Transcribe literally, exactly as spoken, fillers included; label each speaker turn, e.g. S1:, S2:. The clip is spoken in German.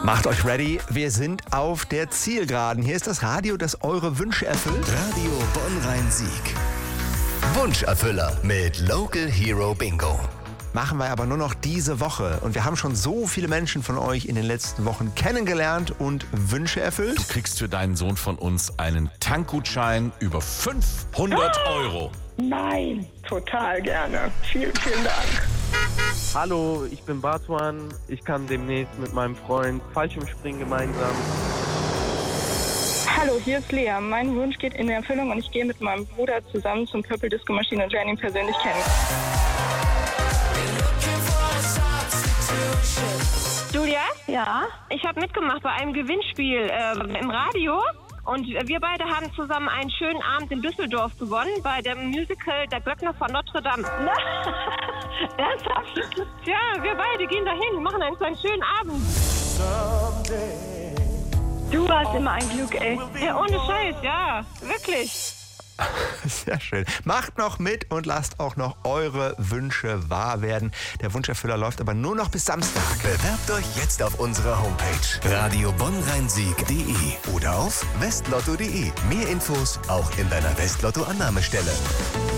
S1: Macht euch ready, wir sind auf der Zielgeraden. Hier ist das Radio, das eure Wünsche erfüllt.
S2: Radio Bonn-Rhein-Sieg. Wunscherfüller mit Local Hero Bingo.
S1: Machen wir aber nur noch diese Woche. Und wir haben schon so viele Menschen von euch in den letzten Wochen kennengelernt und Wünsche erfüllt.
S3: Du kriegst für deinen Sohn von uns einen Tankgutschein über fünfhundert Euro.
S4: Nein, total gerne. Vielen, vielen Dank.
S5: Hallo, ich bin Batuan. Ich kann demnächst mit meinem Freund Fallschirmspringen gemeinsam.
S4: Hallo, hier ist Lea. Mein Wunsch geht in Erfüllung und ich gehe mit meinem Bruder zusammen zum Purple Disco Machine und lerne ihn persönlich kennen.
S6: Julia?
S7: Ja?
S6: Ich habe mitgemacht bei einem Gewinnspiel äh, im Radio und wir beide haben zusammen einen schönen Abend in Düsseldorf gewonnen bei dem Musical Der Glöckner von Notre Dame.
S7: Ernsthaft?
S6: Ja, wir beide gehen dahin, machen einen, einen schönen Abend.
S7: Du hast immer ein Glück, ey.
S6: Ja, ohne Scheiß, ja, wirklich.
S1: Sehr schön. Macht noch mit und lasst auch noch eure Wünsche wahr werden. Der Wunscherfüller läuft aber nur noch bis Samstag.
S2: Bewerbt euch jetzt auf unserer Homepage radio bonn rhein sieg punkt de oder auf westlotto punkt de. Mehr Infos auch in deiner Westlotto-Annahmestelle.